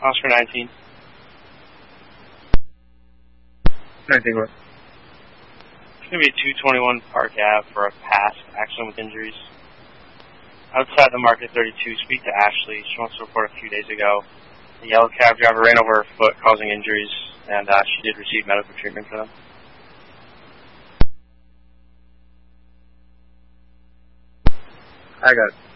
Oscar 19. 19 what? It's going to be 221 Park Ave for a past accident with injuries. Outside the Market 32, speak to Ashley. She wants to report a few days ago. The yellow cab driver ran over her foot, causing injuries, and she did receive medical treatment for them. I got it.